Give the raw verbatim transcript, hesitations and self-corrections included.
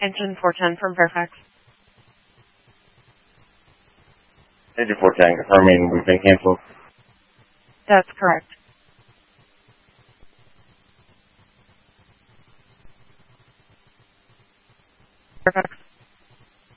Engine four ten from Fairfax. Engine four ten, confirming we've been canceled. That's correct. Fairfax.